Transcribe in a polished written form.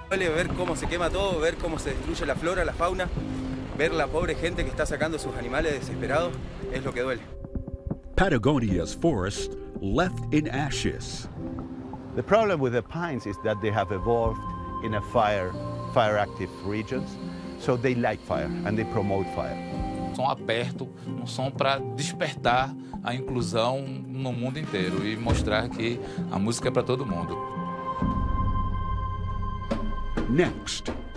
Duele ver cómo se quema todo, ver cómo se destruye la flora, la fauna, ver la pobre gente que está sacando sus animales desesperados, es lo que duele. Patagonia's forest left in ashes. The problem with the pines is that they have evolved in a fire-active regions, so they like fire and they promote fire. Som aperto, som para despertar a inclusão no mundo inteiro e mostrar que a música é para todo mundo. Next.